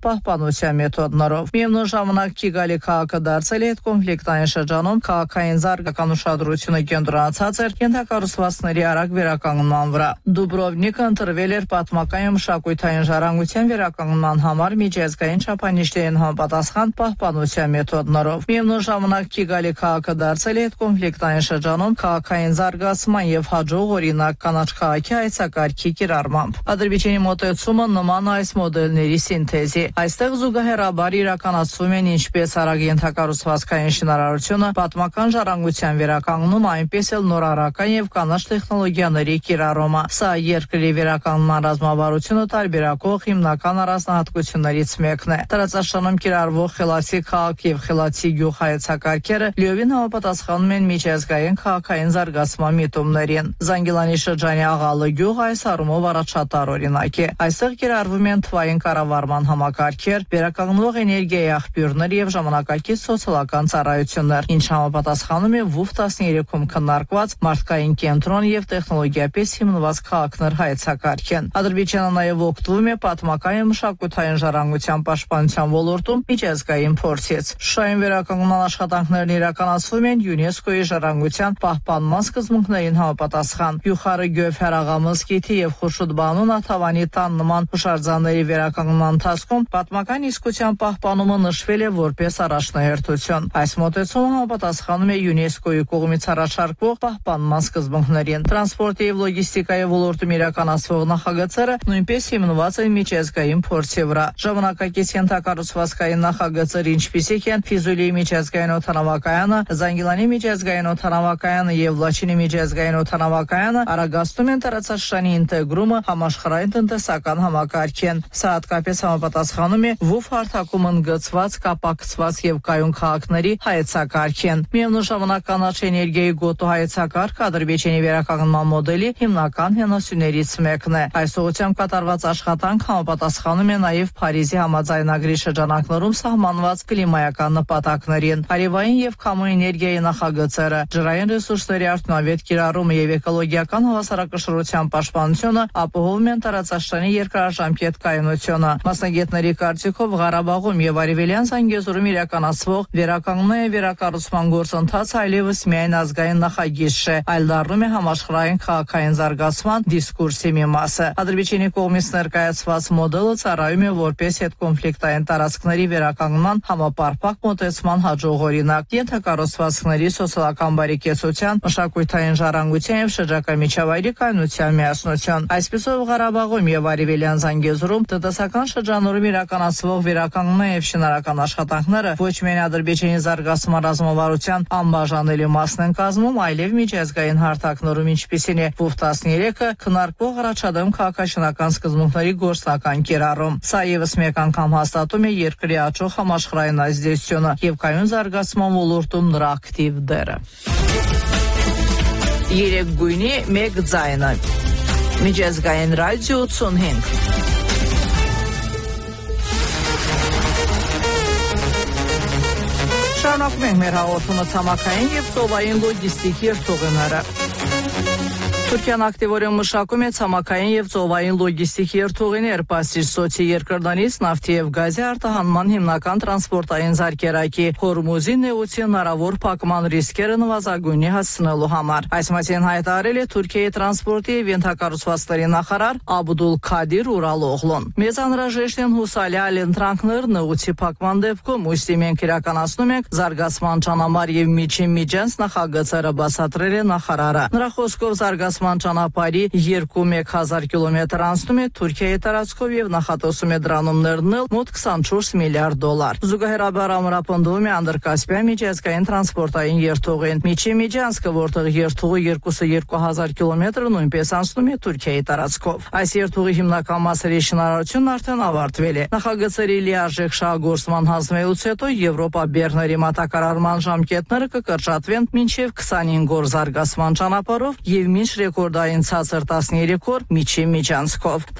պահպանության մեթոդներով։ Միևնույն ժամանակ Կիգալի քաղաքը դարձել է այդ կոնֆլիկտային շրջանում քաղաքային զարգացման ուշադրությունը կենտրոնացած էր ենթակառուցվածքների արագ վերականգնման վրա։ Դուբրովնիկը ընտրվել էր պատմական և մշակութային ժառանգության վերականգնման համար միջազգային չափանիշներին համապատասխան պահպանության մեթոդներով։ Միևնույն ժամանակ Կիգալի քաղաքը դարձել է այդ կոնֆլիկտային շրջանում քաղաքային զարգացման և հաջող օրինակ կանաչ քաղաքի այցակարգի կիրառմամբ։ Ադրբեջանի մոտեցումը նման այս մոդելների սինթեզի։ Այստեղ զուգահեռաբար իրականացվում են ինչպես արագ ենթակառուցվածքային շինարարությունը, պատմական ժառանգության վերականգնումը, այնպես էլ նորարարական և կանաչ տեխնոլոգիաների կիրառումը։ Սա երկրի վերականգնման ռազմավարությունը տարբերակող հիմնական առանձնահատկություններից մեկն է։ Տարածաշրջանում կիրառվող Խելացի քաղաք և Խելացի գյուղ հայեցակարգերը լիովին համապատասխանում են միջազգային քաղաքային զարգացման միտումներին։ Զանգիլանի շրջանի Աղալը գյուղը այս առումով առաջատար օրինակ է։ Այստեղ կիրառվում են թվային կառավարման համակարգեր, վերականգնվող էներգիայի աղբյուրներ և ժամանակակից սոցիալական ծառայություններ, ինչը համապատասխանում է WUF-13-ում քննարկված մարդկային կենտրոն և տեխնոլոգիապես հիմնված քաղաքներ հայեցակարգին։ Ադրբեջանը նաև օգտվում է պատմական և մշակութային ժառանգության պաշտպանության ոլորտում միջազգային փորձից։ Շուշայում վերականգնման աշխատանքներն իրականացվում են ՅՈՒՆԵՍԿՕ-ի ժառանգության պահպանման սկզբունքներին համապատասխան։ Յուխարը Գյոֆեր աղա մզկիթի և Խուրշուդբանու Նաթավանի տան նման հուշարձանների վերականգնման ընթացքում պատմական իսկության պահպանումը նշվել է որպես առաջնահերթություն։ Այս մոտեցումը համապատասխանում է ՅՈՒՆԵՍԿՕ-ի կողմից առաջարկվող պահպանման սկզբունքներին։ Տրանսպորտի և լոգիստիկայի ոլորտում իրականացվող նախագծերը նույնպես հիմնված են միջազգային փորձի վրա։ Ժամանակակից ենթակառուցվածքային նախագծեր, ինչպիսիք են Ֆիզուլիի միջազգային օդանավակայանը, Զանգիլանի միջազգային օդանավակայանը և Լաչինի միջազգային օդանավակայանը, արագացնում են տարածաշրջանի ինտեգրումը համաշխարհային տնտեսական համակարգին։ Սա հատկապես համապատասխանում է WUF հարթակում ընդգծված, կապակցված և կայուն քաղաքների հայեցակարգին։ Միևնույն ժամանակ կանաչ էներգիայի գոտու հայեցակարգը Ադրբեջանի վերականգնման մոդելի հիմնական հենասյուներից մեկն է։ Այս ուղղությամբ կատարված աշխատանք համապատասխանում է նաև Փարիզի համաձայնագրի շրջանակներում սահմանված կլիմայական նպատակներին։ Արևային և քամու էներգիայի նախագծերը, ջրային ռեսուրսների արդյունավետ կիրառումը և էկոլոգիական հավասարակշռության պաշտպանությունը ապահովում են տարածաշրջանի երկարաժամկետ կայունությունը։ Մասնագետների կարծիքով Ղարաբաղում և Արևելյան Զանգեզուրում իրականացվող վերականգնման և վերակառուցման գործընթացը այլևս միայն ազգային նախագիծ չէ, այլ դառնում է համաշխարհային քաղաքային զարգացման դիսկուրսի մի մասը։ Ադրբեջանի կողմից ներկայացված մոդելը ծառայում է որպես հետկոնֆլիկտային տարածքների վերականգնման համապարփակ մոտեցման հաջող օրինակ, ենթակառուցվածքների սոցիալական բարեկեցության, մշակութային ժառանգության և շրջակա միջավայրի կայունության միասնություն։ Այսպիսով Ղարաբաղում և Արևելյան Զանգեզուրում տնտեսական շրջաններում իրականացվող վերականգնման և շինարարական աշխատանքները ոչ միայն Ադրբեջանի զարգացման ռազմավարության անբաժանելի մասն են կազմում, այլև միջազգային հարթակներում, ինչպիսին է WUF-13-ը, քննարկվող առաջադեմ քաղաքաշինական սկզբունքների գործնական կիրառում։ Սա ևս մեկ անգամ հաստատում է երկրի աճող համաշխարհային ազդեցությունը և կայուն զարգացման ոլորտում նրա ակտիվ դերը։ Երեք գույնի մեկ ձայնը։ Միջազգային ռադիո 85։ Շարունակում ենք մեր հաղորդումը ցամաքային և ծովային լոգիստիկի երթուղիները։ Թուրքիան ակտիվորեն մշակում է ցամաքային և ծովային լոգիստիկի երթուղիներ Պարսիցծոցի երկրներից նավթի և գազի արտահանման հիմնական տրանսպորտային զարկերակի Հորմուզի նեղուցի հնարավոր փակման ռիսկերը նվազագույնի հասցնելու համար։ Այս մասին հայտարարել է Թուրքիայի տրանսպորտի և ենթակառուցվածքների նախարար Աբդուլ Քադիր Ուրալօղլուն։ Մեզ անհրաժեշտ են հուսալի ընտրանքներ նեղուցի փակման դեպքում, ուստի մենք իրականացնում ենք զարգացման ճանամար և միջին նախագծերը, բացատրել է նախարարը։ Նրա խոսքով զարգացման ճանապարհի 2-1000 կիլոմետր անցնում է Թուրքիայի տարածքով և նախատեսում է դրանում ներդնել մոտ 24 միլիարդ դոլար։ Զուգահեռաբար ամրապնդվում է Անդրկասպյան միջազգային տրանսպորտային երթուղին Միջին Միջանցքը, որտեղ երթուղու 2200 կիլոմետրը նույնպես անցնում է Թուրքիայի տարածքով։ Այս երթուղի հիմնական մասերի շինարարությունն արդեն ավարտվել է։ Նախագծերի լիարժեք շահագործման հանձնվելուց հետո Եվրոպա բեռների մատակարարման ժամկետները կկրճատվեն մինչև 25 օր զարգացման ճանապարհով և մինչ ռեկորդային ցածր 13 օր միջին միջանցքով։